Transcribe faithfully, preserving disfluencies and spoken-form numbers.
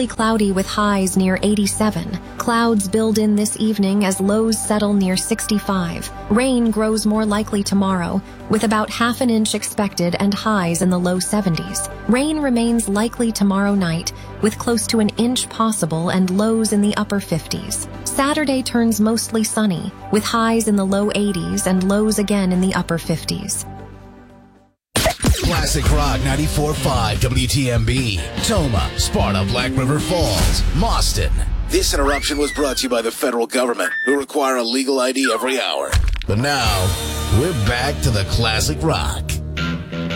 mostly cloudy with highs near eighty-seven. Clouds build in this evening as lows settle near sixty-five. Rain grows more likely tomorrow, with about half an inch expected and highs in the low seventies. Rain remains likely tomorrow night, with close to an inch possible and lows in the upper fifties. Saturday turns mostly sunny, with highs in the low eighties and lows again in the upper fifties. Classic Rock ninety-four point five W T M B, Toma, Sparta, Black River Falls, Mauston. This interruption was brought to you by the federal government, who require a legal I D every hour. But now, we're back to the Classic Rock.